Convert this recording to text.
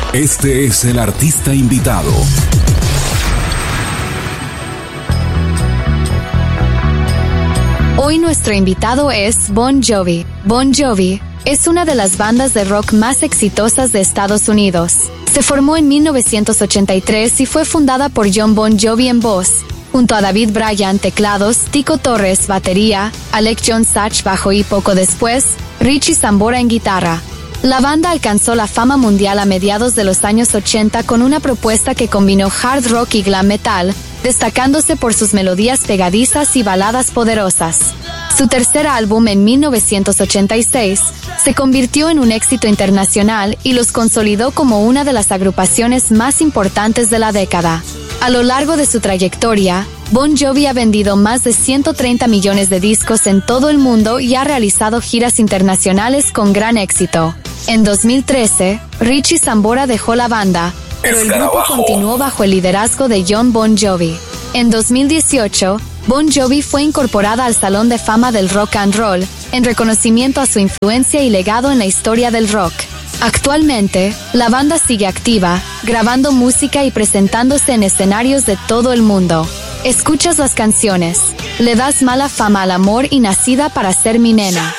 Este es el artista invitado. Hoy nuestro invitado es Bon Jovi. Bon Jovi es una de las bandas de rock más exitosas de Estados Unidos. Se formó en 1983 y fue fundada por Jon Bon Jovi en voz, junto a David Bryan teclados, Tico Torres batería, Alec John Sachs bajo y poco después, Richie Sambora en guitarra. La banda alcanzó la fama mundial a mediados de los años 80 con una propuesta que combinó hard rock y glam metal, destacándose por sus melodías pegadizas y baladas poderosas. Su tercer álbum, en 1986, se convirtió en un éxito internacional y los consolidó como una de las agrupaciones más importantes de la década. A lo largo de su trayectoria, Bon Jovi ha vendido más de 130 millones de discos en todo el mundo y ha realizado giras internacionales con gran éxito. En 2013, Richie Sambora dejó la banda, pero el grupo continuó bajo el liderazgo de Jon Bon Jovi. En 2018, Bon Jovi fue incorporada al Salón de Fama del Rock and Roll, en reconocimiento a su influencia y legado en la historia del rock. Actualmente, la banda sigue activa, grabando música y presentándose en escenarios de todo el mundo. Escuchas las canciones Le das mala fama al amor y Nacida para ser mi nena.